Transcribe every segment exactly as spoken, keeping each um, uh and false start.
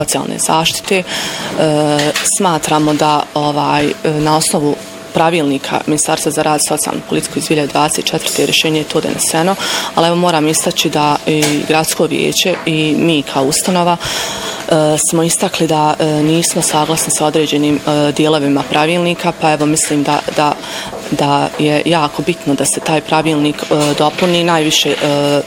socijalne zaštite. E, smatramo da ovaj, na osnovu pravilnika Ministarstva za rad i socijalnu politiku iz dvije hiljade dvadeset četvrte rješenje je to doneseno, ali evo moram istaći da i gradsko vijeće i mi kao ustanova e, smo istakli da e, nismo saglasni sa određenim e, dijelovima pravilnika, pa evo mislim da, da, da je jako bitno da se taj pravilnik e, dopuni najviše e,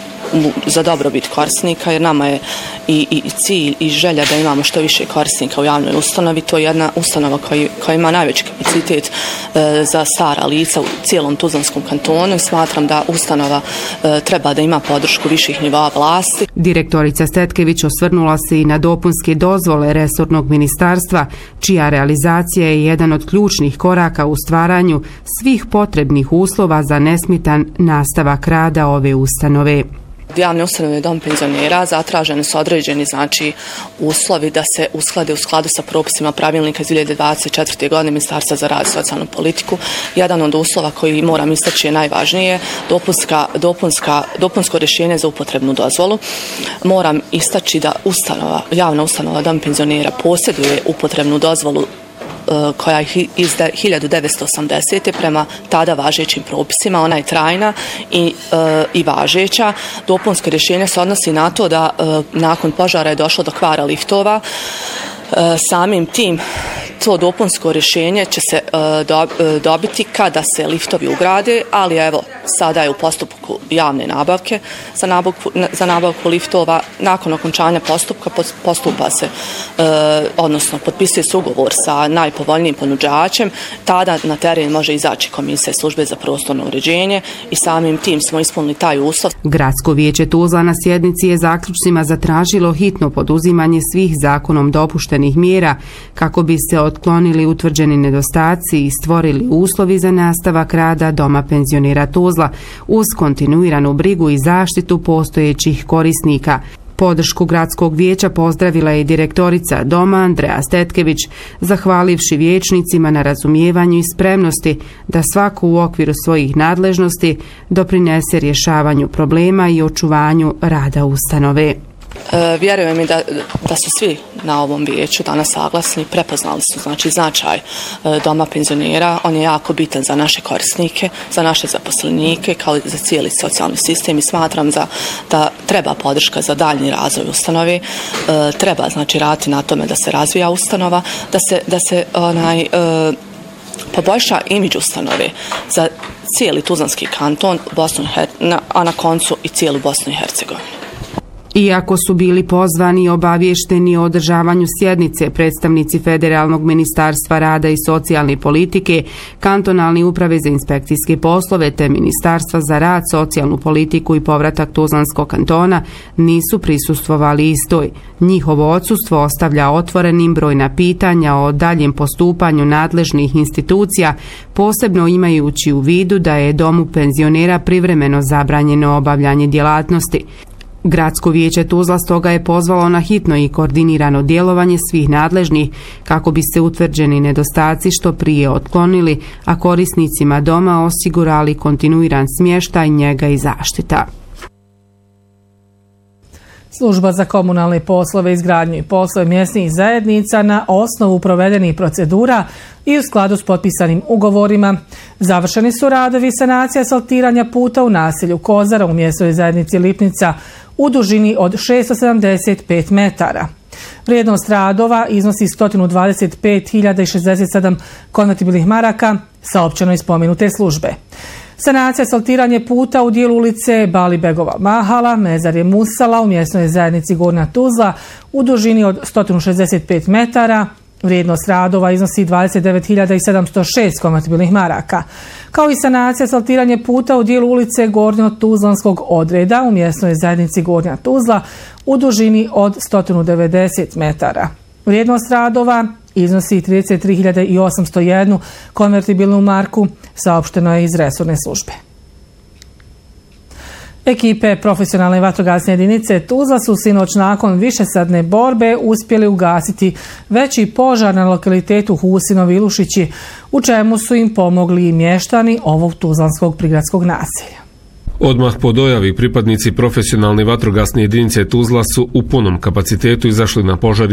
za dobrobit korisnika, jer nama je i, i cilj i želja da imamo što više korisnika u javnoj ustanovi. To je jedna ustanova koja, koja ima najveći kapacitet e, za stara lica u cijelom Tuzlanskom kantonu i smatram da ustanova e, treba da ima podršku viših nivoa vlasti. Direktorica Stetkević osvrnula se i na dopunske dozvole resornog ministarstva, čija realizacija je jedan od ključnih koraka u stvaranju svih potrebnih uslova za nesmetan nastavak rada ove ustanove. Javne ustanove dom penzionera zatražene su određeni znači uslovi da se usklade u skladu sa propisima pravilnika iz dvije hiljade dvadeset četvrte godine Ministarstva za rad i socijalnu politiku. Jedan od uslova koji moram istaći je najvažnije, dopunska, dopunska, dopunsko rješenje za upotrebnu dozvolu. Moram istaći da ustanova, javna ustanova dom penzionera posjeduje upotrebnu dozvolu koja je iz hiljadu devetsto osamdesete prema tada važećim propisima, ona je trajna i, e, i važeća. Dopunsko rješenje se odnosi na to da e, nakon požara je došlo do kvara liftova. E, samim tim to dopunsko rješenje će se e, do, e, dobiti kada se liftovi ugrade, ali evo sada je u postupku javne nabavke za nabavku, za nabavku liftova. Nakon okončanja postupka postupa se, e, odnosno potpisuje se ugovor sa najpovoljnijim ponuđačem, tada na teren može izaći komisija službe za prostorno uređenje i samim tim smo ispunili taj uslov. Gradsko vijeće Tuzla na sjednici je zaključcima zatražilo hitno poduzimanje svih zakonom dopuštenih mjera kako bi se otklonili utvrđeni nedostaci i stvorili uslovi za nastavak rada Doma penzionera Tuzla uz kontinuiranu brigu i zaštitu postojećih korisnika. Podršku gradskog vijeća pozdravila je direktorica doma Andreja Stetkević, zahvalivši vijećnicima na razumijevanju i spremnosti da svako u okviru svojih nadležnosti doprinese rješavanju problema i očuvanju rada ustanove. E, vjerujem mi da, da su svi na ovom vijeću danas saglasni, prepoznali su znači značaj e, doma penzionera. On je jako bitan za naše korisnike, za naše zaposlenike, kao i za cijeli socijalni sistem i smatram za, da treba podrška za daljnji razvoj ustanove. E, treba znači raditi na tome da se razvija ustanova, da se, da se onaj, e, poboljša imidž ustanove za cijeli Tuzlanski kanton, Bosnu i Her- a na koncu i cijelu Bosnu i Hercegovinu. Iako su bili pozvani i obavješteni o održavanju sjednice predstavnici Federalnog ministarstva rada i socijalne politike, kantonalne uprave za inspekcijske poslove te Ministarstva za rad, socijalnu politiku i povratak Tuzlanskog kantona, nisu prisustvovali istoj. Njihovo odsustvo ostavlja otvorenim brojna pitanja o daljem postupanju nadležnih institucija, posebno imajući u vidu da je domu penzionera privremeno zabranjeno obavljanje djelatnosti. Gradsko vijeće Tuzla stoga je pozvalo na hitno i koordinirano djelovanje svih nadležnih kako bi se utvrđeni nedostaci što prije otklonili, a korisnicima doma osigurali kontinuiran smještaj, njega i zaštita. Služba za komunalne poslove, izgradnju i poslove mjesnih zajednica na osnovu provedenih procedura i u skladu s potpisanim ugovorima završeni su radovi sanacije asfaltiranja puta u naselju Kozara u mjesnoj zajednici Lipnica u dužini od šesto sedamdeset pet metara. Vrijednost radova iznosi sto dvadeset pet hiljada šezdeset sedam konvertibilnih maraka, saopćeno iz spomenute službe. Sanacija asfaltiranje puta u dijelu ulice Balibegova Mahala, Mezarje Musala u mjesnoj zajednici Gornja Tuzla u dužini od sto šezdeset pet metara. Vrijednost radova iznosi dvadeset devet hiljada sedamsto šest konvertibilnih maraka. Kao i sanacija asfaltiranje puta u dijelu ulice Gornjo-Tuzlanskog odreda u mjesnoj zajednici Gornja Tuzla u dužini od sto devedeset metara. Vrijednost radova iznosi trideset tri hiljade osamsto jednu konvertibilnu marku, saopšteno je iz resorne službe. Ekipe profesionalne vatrogasne jedinice Tuzla su sinoć nakon višesadne borbe uspjeli ugasiti veći požar na lokalitetu Husinovi Ilušići, u čemu su im pomogli i mještani ovog tuzlanskog prigradskog naselja. Odmah po dojavi pripadnici profesionalne vatrogasne jedinice Tuzla su u punom kapacitetu izašli na požar